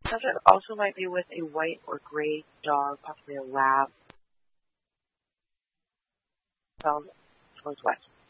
Subject also might be with a white or gray dog, possibly a lab. Towards west.